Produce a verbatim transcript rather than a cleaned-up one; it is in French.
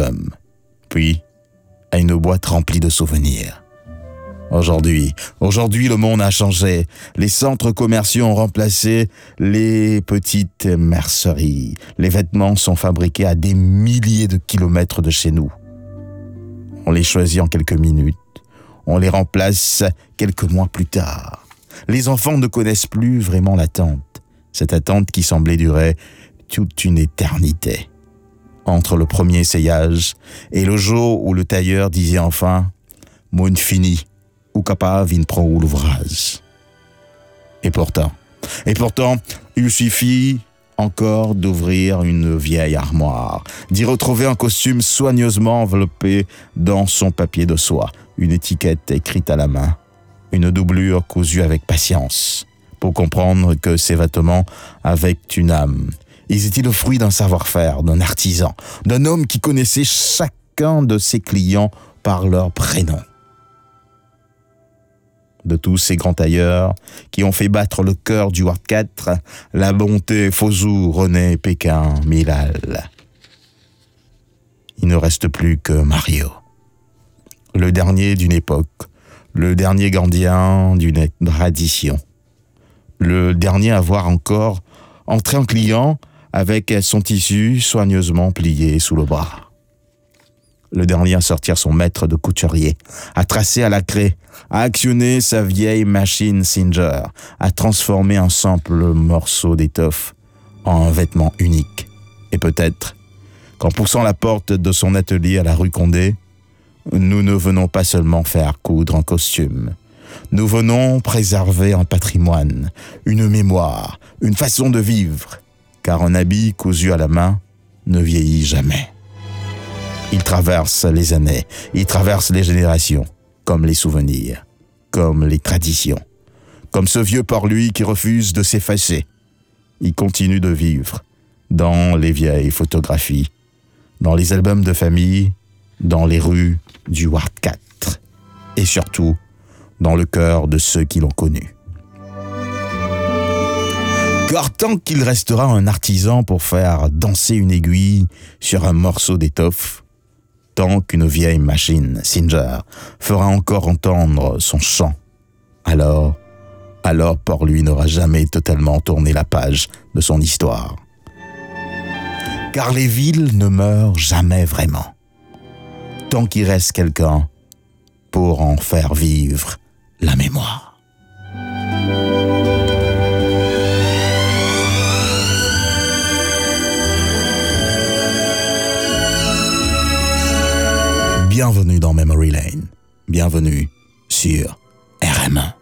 albums, puis à une boîte remplie de souvenirs. Aujourd'hui, aujourd'hui le monde a changé. Les centres commerciaux ont remplacé les petites merceries. Les vêtements sont fabriqués à des milliers de kilomètres de chez nous. On les choisit en quelques minutes. On les remplace quelques mois plus tard. Les enfants ne connaissent plus vraiment l'attente. Cette attente qui semblait durer toute une éternité. Entre le premier essayage et le jour où le tailleur disait enfin « Mon fini, ou capable in pro l'ouvrage ». Et pourtant, et pourtant, il suffit encore d'ouvrir une vieille armoire, d'y retrouver un costume soigneusement enveloppé dans son papier de soie, une étiquette écrite à la main, une doublure cousue avec patience, pour comprendre que ces vêtements avaient une âme. Ils étaient le fruit d'un savoir-faire, d'un artisan, d'un homme qui connaissait chacun de ses clients par leur prénom. De tous ces grands tailleurs qui ont fait battre le cœur du Ward quatre, la bonté, Fozou, René, Pékin, Milal. Il ne reste plus que Mario. Le dernier d'une époque, le dernier gardien d'une tradition. Le dernier à voir encore entrer un client avec son tissu soigneusement plié sous le bras. Le dernier à sortir son maître de couturier, à tracer à la craie, à actionner sa vieille machine Singer, à transformer un simple morceau d'étoffe en un vêtement unique. Et peut-être qu'en poussant la porte de son atelier à la rue Condé, nous ne venons pas seulement faire coudre un costume. Nous venons préserver un patrimoine, une mémoire, une façon de vivre, car un habit cousu à la main ne vieillit jamais. Il traverse les années, il traverse les générations, comme les souvenirs, comme les traditions, comme ce vieux port-lui qui refuse de s'effacer. Il continue de vivre dans les vieilles photographies, dans les albums de famille, dans les rues du Ward quatre, et surtout dans le cœur de ceux qui l'ont connu. Car tant qu'il restera un artisan pour faire danser une aiguille sur un morceau d'étoffe, tant qu'une vieille machine Singer fera encore entendre son chant, alors, alors Port-Louis n'aura jamais totalement tourné la page de son histoire. Car les villes ne meurent jamais vraiment, tant qu'il reste quelqu'un pour en faire vivre la mémoire. Bienvenue dans Memory Lane. Bienvenue sur R M un.